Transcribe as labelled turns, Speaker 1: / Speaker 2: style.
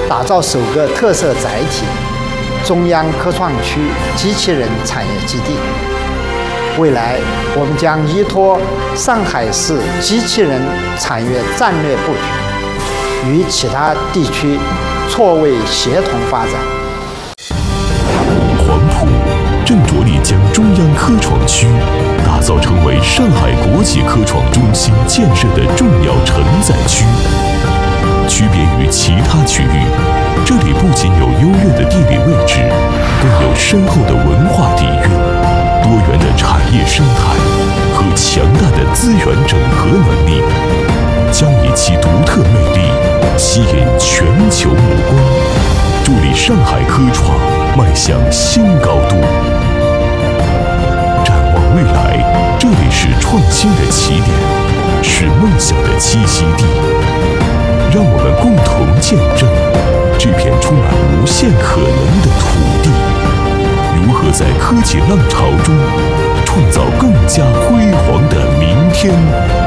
Speaker 1: 打造首个特色载体——中央科创区机器人产业基地。未来，我们将依托上海市机器人产业战略布局，与其他地区错位协同发展。
Speaker 2: 黄埔正着力将中央科创区打造成为上海国际科创中心建设的重要承载区。区别于其他区域，这里不仅有优越的地理位置，更有深厚的文化底蕴、多元的产业生态和强大的资源整合能力，将以其独特魅力吸引全球目光，助力上海科创迈向新高度。展望未来，这里是创新的起点，是梦想的栖息地。让我们共同见证这片充满无限可能的土地，如何在科技浪潮中创造更加辉煌的明天。